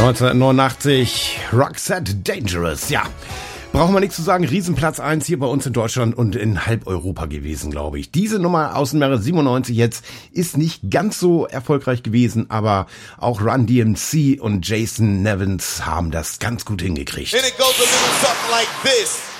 1989, Roxette Dangerous, ja. Brauchen wir nichts zu sagen, Riesenplatz 1 hier bei uns in Deutschland und in halb Europa gewesen, glaube ich. Diese Nummer aus dem Jahre 97 jetzt ist nicht ganz so erfolgreich gewesen, aber auch Run DMC und Jason Nevins haben das ganz gut hingekriegt. And it goes a little something like this.